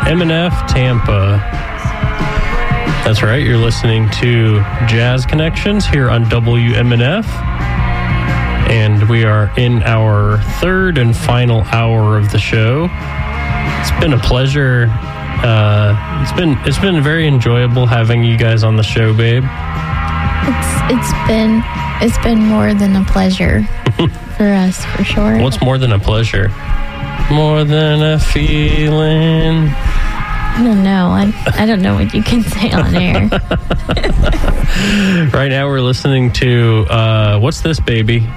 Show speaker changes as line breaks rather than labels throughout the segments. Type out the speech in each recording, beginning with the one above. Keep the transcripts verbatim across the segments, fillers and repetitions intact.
M N F Tampa. That's right, you're listening to Jazz Connections here on W M N F. And we are in our third and final hour of the show. It's been a pleasure. Uh, it's been it's been very enjoyable having you guys on the show, babe.
It's it's been it's been more than a pleasure for us, for sure.
What's more than a pleasure? More than a feeling.
I don't know. I I don't know what you can say on air.
Right now we're listening to uh, what's this, baby?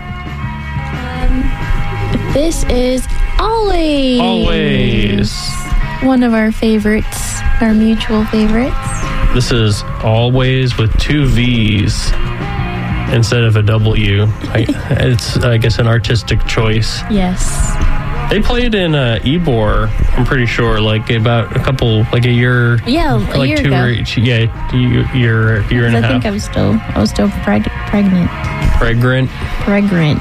This is Always.
Always.
One of our favorites, our mutual favorites.
This is Always with two V's instead of a W. I, it's, I guess, an artistic choice.
Yes.
They played in uh, Ybor, I'm pretty sure, like about a couple, like a year.
Yeah, a
like
year
two
ago.
or each, yeah, year, year, year and a
I
half.
think I was still, I was still preg- pregnant.
Pregnant.
Pregnant.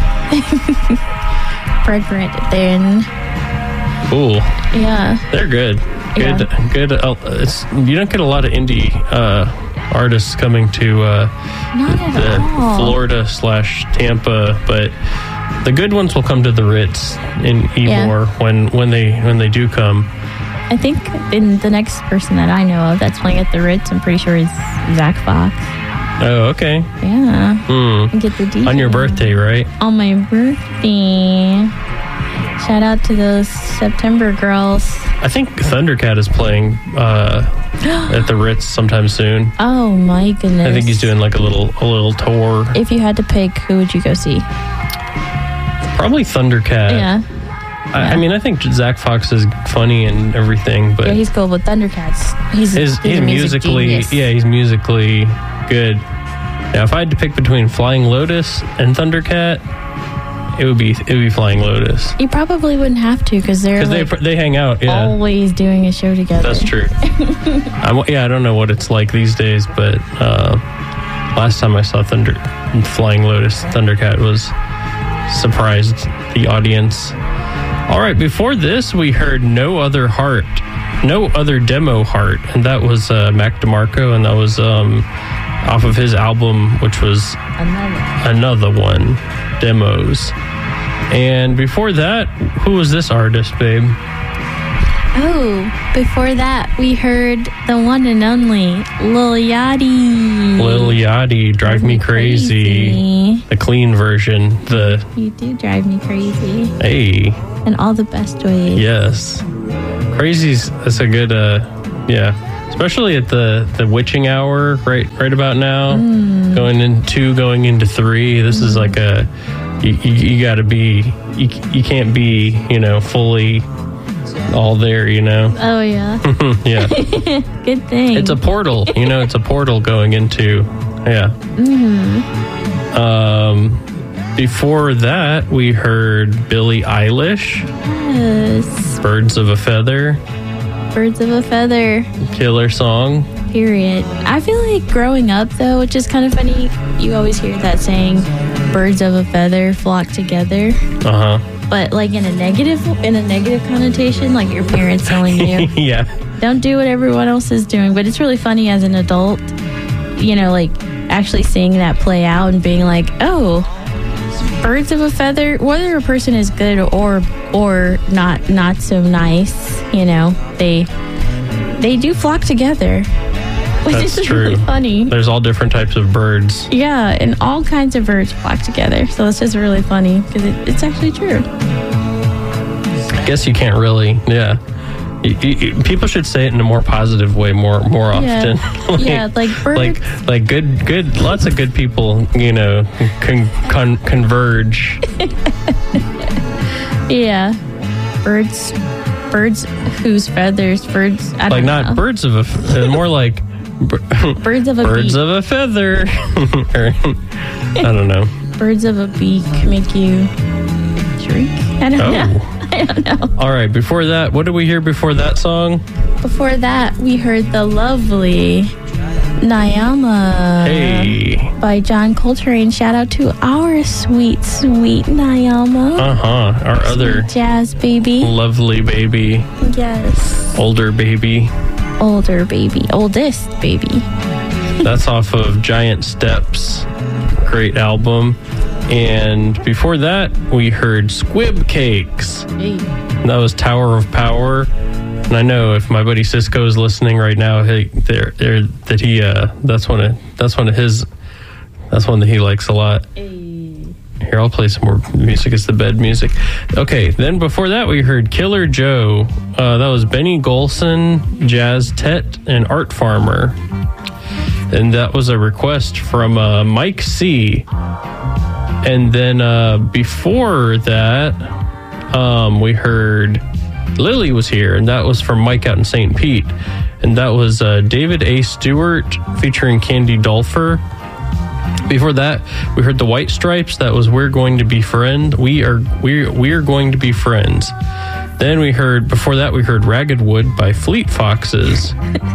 Pregnant then.
Cool.
Yeah.
They're good. Good.
Yeah.
Good. Uh, it's, you don't get a lot of indie uh, artists coming to uh,
Not at
the
all.
Florida slash Tampa, but the good ones will come to the Ritz in Ybor
Yeah.
when when they when they do come.
I think in the next person that I know of that's playing at the Ritz, I'm pretty sure is Zach Fox.
Oh, okay.
Yeah.
Hmm.
Get the D J.
On your birthday, right?
On my birthday. Shout out to those September girls.
I think Thundercat is playing uh, at the Ritz sometime soon.
Oh my goodness.
I think he's doing like a little a little tour.
If you had to pick, who would you go see?
Probably Thundercat.
Yeah.
I, I mean, I think Zach Fox is funny and everything, but
Yeah, he's cool, but Thundercats, he's,
his,
he's
he's
a music
musically,
genius.
yeah, he's musically good. Now, if I had to pick between Flying Lotus and Thundercat, it would be it would be Flying Lotus
You probably wouldn't have to because they're
because
like
they they hang out. Yeah,
always doing a show together.
that's true. I'm, yeah, I don't know what it's like these days, but uh, last time I saw Thunder Flying Lotus, Thundercat was surprised the audience. All right, before this, we heard No Other Heart, No Other Demo Heart, and that was uh, Mac DeMarco, and that was um, off of his album, which was
Another.
Another One, Demos. And before that, who was this artist, babe?
Oh, before that, we heard the one and only Lil Yachty.
Lil Yachty, Drive Me Crazy.
Crazy.
The clean version, the,
You do drive me crazy
hey,
in all the best ways.
yes. Crazy's, that's a good, uh, yeah. Especially at the, the witching hour, right right about now.
Mm.
Going into, going into three. This mm. is like a, you, you, you gotta be, you, you can't be, you know, fully all there, you know?
Oh, yeah.
Yeah.
Good thing.
It's a portal, you know, it's a portal going into, yeah.
Mm-hmm.
Um, before that, we heard Billie Eilish,
Yes.
Birds of a Feather,
Birds of a Feather.
killer song.
Period. I feel like growing up, though, which is kind of funny, you always hear that saying, birds of a feather flock together.
Uh-huh.
But like in a negative, in a negative connotation, like your parents telling you,
Yeah.
don't do what everyone else is doing. But it's really funny as an adult, you know, like actually seeing that play out and being like, oh, birds of a feather, whether a person is good or or not not so nice, you know, they they do flock together. Which
That's
is
true.
really funny.
There's all different types of birds.
Yeah, and all kinds of birds flock together. So it's just really funny because it, it's actually true.
I guess you can't really, yeah. You, you, people should say it in a more positive way more more often.
Yeah,
like,
yeah, like birds.
like like good good lots of good people, you know, con, con, converge.
Yeah, birds, birds whose feathers, birds. I don't
Like
know.
not birds of a, f- uh, more like b-
birds of a
birds
beak.
of a feather. Or, I don't know.
Birds of a beak make you shriek. I don't
Oh.
know. I don't know.
All right. Before that, what did we hear before that song?
Before that, we heard the lovely Nyama
Hey.
by John Coltrane. Shout out to our sweet, sweet Nyama.
Uh-huh. Our other
jazz baby.
lovely baby.
Yes.
Older baby.
Older baby. Oldest baby.
That's off of Giant Steps. Great album. And before that, we heard Squib Cakes.
Hey.
That was Tower of Power. And I know if my buddy Cisco is listening right now, hey, there, there, that he, uh, that's one of, that's one of his, that's one that he likes a lot.
Hey.
Here, I'll play some more music. It's the bed music. Okay, then before that, we heard Killer Joe. Uh, that was Benny Golson, Jazz Tet, and Art Farmer. And that was a request from uh, Mike C. And then uh, before that, um, we heard Lily was here, and that was from Mike out in Saint Pete. And that was uh, David A. Stewart featuring Candy Dulfer. Before that, we heard the White Stripes. That was We're Going to Be Friend. We are we we are going to be friends. Then we heard before that we heard Ragged Wood by Fleet Foxes.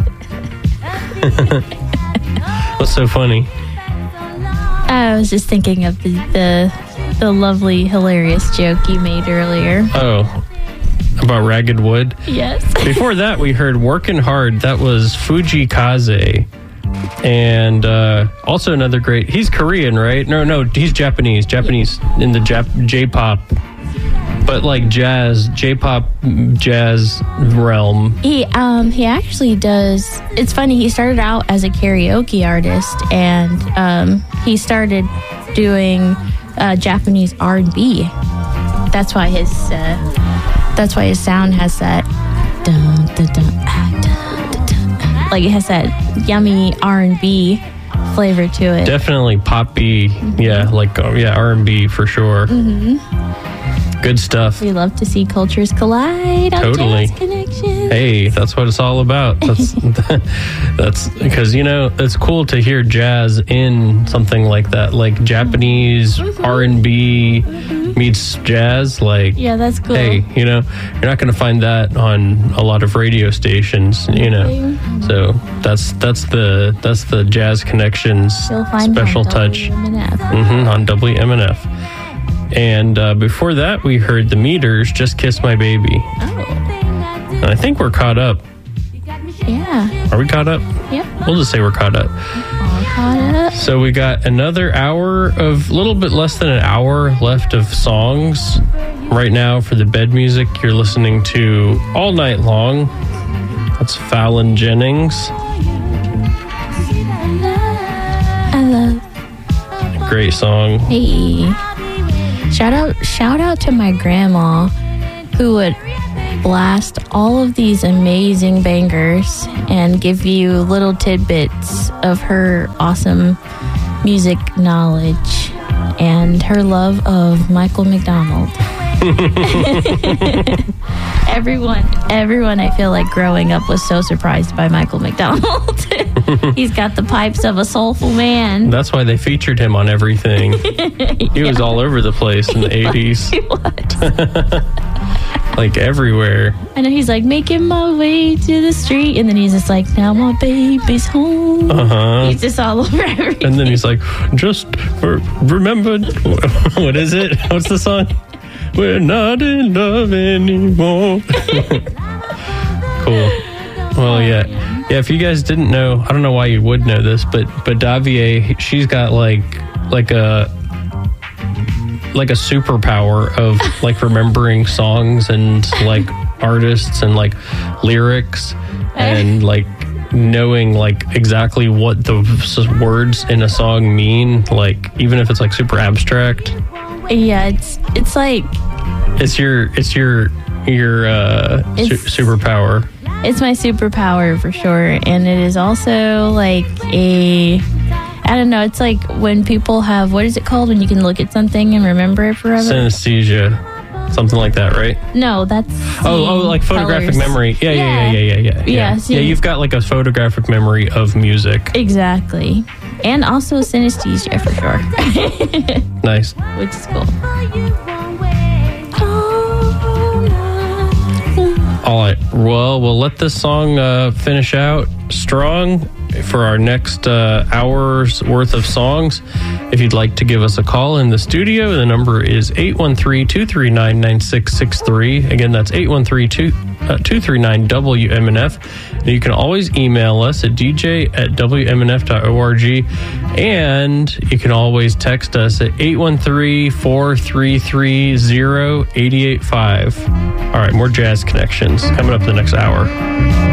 What's so funny?
I was just thinking of the, the the lovely, hilarious joke you made earlier.
Oh, about Ragged Wood?
Yes.
Before that, we heard Workin' Hard. That was Fuji Kaze. And uh, also another great... He's Korean, right? No, no, he's Japanese. Japanese in the Jap- J-pop. But like jazz, J-pop jazz realm.
He um he actually does. It's funny. He started out as a karaoke artist, and um he started doing uh, Japanese R and B. That's why his uh, that's why his sound has that dun, dun, dun, ah, dun, dun, dun. Like it has that yummy R and B flavor to it.
Definitely poppy. Yeah, like uh, yeah, R and B for sure.
Mm-hmm.
Good stuff.
We love to see cultures collide on
Totally.
Jazz Connection.
Hey, that's what it's all about. That's that's because, you know, it's cool to hear jazz in something like that, like Japanese mm-hmm. R and B mm-hmm. meets jazz. Like,
yeah, that's cool.
Hey, you know, you're not going to find that on a lot of radio stations, you know. Mm-hmm. So that's that's the that's the Jazz Connections special touch mm-hmm, on W M N F. And uh, before that, we heard the Meters, Just Kiss My Baby.
Oh.
And I think we're caught up.
Yeah.
Are we caught up?
Yep.
We'll just say we're caught up.
All caught up.
So we got another hour of, a little bit less than an hour left of songs. Right now for the bed music, you're listening to All Night Long. That's Fallon Jennings.
I love.
Great song.
Hey. Shout out, shout out to my grandma who would blast all of these amazing bangers and give you little tidbits of her awesome music knowledge and her love of Michael McDonald. everyone, everyone I feel like growing up was so surprised by Michael McDonald. He's got the pipes of a soulful man.
That's why they featured him on everything. He yeah. was all over the place in the
he
eighties.
Was, he was.
Like everywhere.
I know he's like, making my way to the street. And then he's just like, now my baby's home.
Uh-huh.
He's just all over everything.
And then he's like, just remember, what is it? What's the song? We're not in love anymore. Cool. Well, yeah. Yeah, if you guys didn't know, I don't know why you would know this, but but Davier, she's got like like a like a superpower of like remembering songs and like artists and like lyrics and like knowing like exactly what the words in a song mean, like even if it's like super abstract.
Yeah, it's it's like
it's your it's your your uh
it's,
su- superpower.
It's my superpower for sure, and it is also like a I don't know, it's like when people have, what is it called when you can look at something and remember it forever?
Synesthesia. Something like that, right?
No, that's
Oh, oh like photographic
colors.
memory. Yeah, yeah, yeah, yeah, yeah, yeah. Yeah,
yeah,
yeah, you've got like a photographic memory of music.
Exactly. And also synesthesia for sure.
Nice.
Which is cool.
All right. Well, we'll let this song uh, finish out strong for our next uh, hour's worth of songs. If you'd like to give us a call in the studio, the number is eight one three, two three nine, nine six six three. Again, that's eight one three, two three nine, W M N F. And you can always email us at d j at w m n f dot org. And you can always text us at eight one three, four three three, zero eight eight five. All right, more Jazz Connections coming up the next hour.